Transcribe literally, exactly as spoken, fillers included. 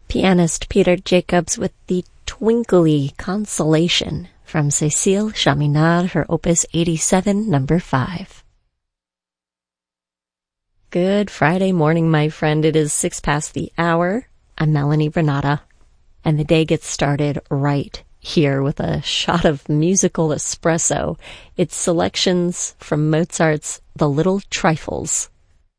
Pianist Peter Jacobs with the twinkly Consolation from Cécile Chaminade, her Opus eighty-seven, number five. Good Friday morning, my friend. It is six past the hour. I'm Melanie Renata, and the day gets started right here with a shot of musical espresso. It's selections from Mozart's The Little Trifles,